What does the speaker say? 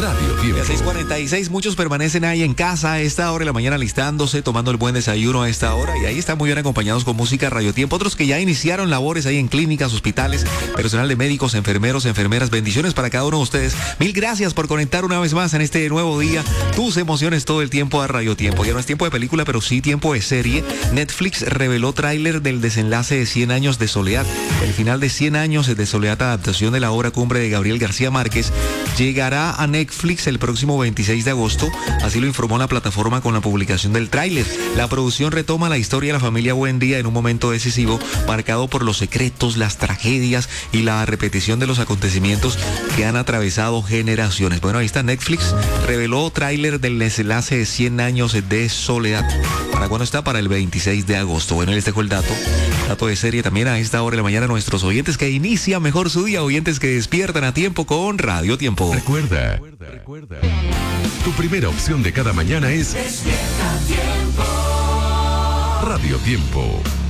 Radio Tiempo. A 6:46, muchos permanecen ahí en casa a esta hora de la mañana alistándose, tomando el buen desayuno a esta hora, y ahí están muy bien acompañados con música Radio Tiempo. Otros que ya iniciaron labores ahí en clínicas, hospitales, personal de médicos, enfermeros, enfermeras. Bendiciones para cada uno de ustedes. Mil gracias por conectar una vez más en este nuevo día. Tus emociones todo el tiempo a Radio Tiempo. Ya no es tiempo de película, pero sí tiempo de serie. Netflix reveló tráiler del desenlace de 100 años de soledad. El final de 100 años de soledad, adaptación de la obra cumbre de Gabriel García Márquez, llegará a Netflix el próximo 26 de agosto. Así lo informó la plataforma con la publicación del tráiler. La producción retoma la historia de la familia Buendía en un momento decisivo, marcado por los secretos, las tragedias y la repetición de los acontecimientos que han atravesado generaciones. Bueno, ahí está. Netflix reveló tráiler del desenlace de 100 años de soledad. ¿Para cuándo está? Para el 26 de agosto. Bueno, les dejo el dato de serie también a esta hora de la mañana. Nuestros oyentes que inician mejor su día, oyentes que despiertan a tiempo con Radio Tiempo. Recuerda, tu primera opción de cada mañana es Despierta Tiempo. Radio Tiempo.